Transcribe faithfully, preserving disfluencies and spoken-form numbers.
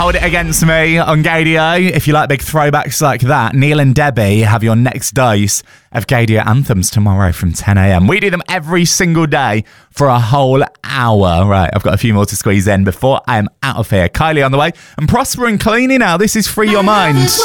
Hold It Against Me on Gaydio. If you like big throwbacks like that, Neil and Debbie have your next dose of Gaydio anthems tomorrow from ten a.m. We do them every single day for a whole hour. Right, I've got a few more to squeeze in before I am out of here. Kylie on the way and Prosper and Cleany now. This is Free Your Mind.